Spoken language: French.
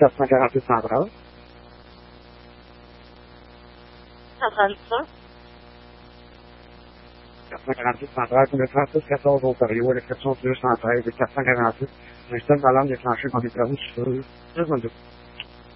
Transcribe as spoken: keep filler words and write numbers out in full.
quatre cent quarante-huit centrale. Centrale ça? quatre cent quarante-huit centrale, pour le trente-six quatorze Ontario, à l'exception deux cent treize et quatre cent quarante-huit. J'installe ma lampe déclenchée dans les travaux sur deux minutes.